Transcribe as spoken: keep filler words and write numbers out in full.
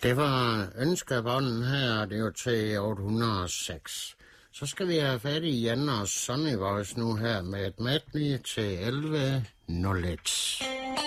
Det var ønskebånden her, det var til otte hundrede og seks. Så skal vi have fat i Jan og Sonny Voice nu her med et medley til elleve nul et.